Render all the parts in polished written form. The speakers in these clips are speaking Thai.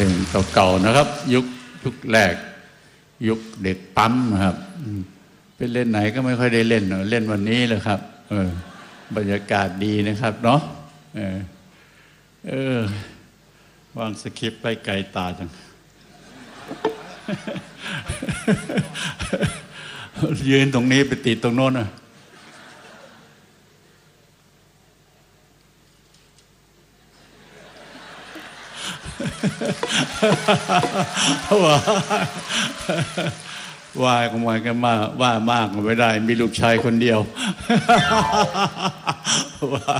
ลงเก่าๆนะครับยุคแรกยุคเด็กปั๊มครับไปเล่นไหนก็ไม่ค่อยได้เล่นเล่นวันนี้เลยครับบรรยากาศดีนะครับเนาะวางสคริปต์ไปไกลตาจัง ยืนตรงนี้ไปติดตรงโน้นนะว่าก็มากันมาว่ามากก็ไม่ได้มีลูกชายคนเดียวว่า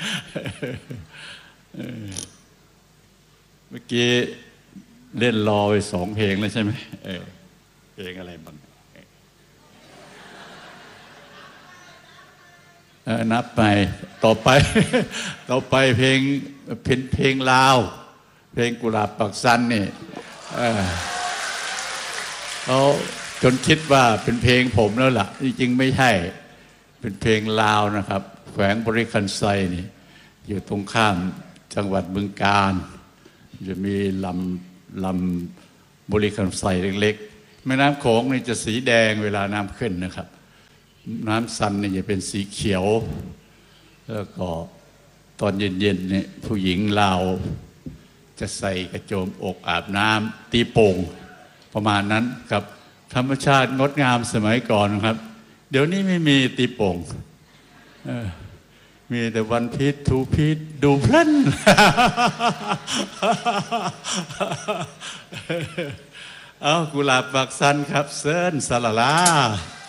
เมื่อกี้เล่นรอไป2 เพลงแล้วใช่ไหมเพลงอะไรบ้างนับไปต่อไปเพลงลาวเพลงกุหลาบปักสันนี่เขาจนคิดว่าเป็นเพลงผมแล้วล่ะจริงๆไม่ใช่เป็นเพลงลาวนะครับแขวงบริคันไซนี่อยู่ตรงข้ามจังหวัดบึงกาฬจะมีลำบริคันไซเล็กๆแม่น้ำโขงนี่จะสีแดงเวลาน้ำขึ้นนะครับน้ำซันนี่จะเป็นสีเขียวแล้วก็ตอนเย็นๆเนี่ยผู้หญิงลาวจะใส่กระโจมอกอาบน้ำตีโป่งประมาณนั้นครับธรรมชาติงดงามสมัยก่อนครับเดี๋ยวนี้ไม่มีตีโป่งมีแต่วันพีชทูพีชดูเพลินเอากุหลาบปักสันครับเซิร์นสลาลา